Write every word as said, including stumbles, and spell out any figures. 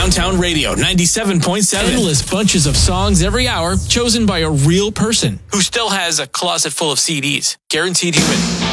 Downtown Radio, ninety-seven point seven. Endless bunches of songs every hour, chosen by a real person who still has a closet full of C Ds. Guaranteed human.